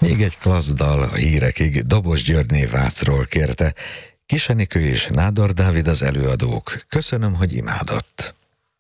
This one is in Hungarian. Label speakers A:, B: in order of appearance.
A: Még egy klassz dal a hírekig Dobos Györgyné Vácról kérte. Kis Enikő és Nádor Dávid az előadók. Köszönöm, hogy imádott.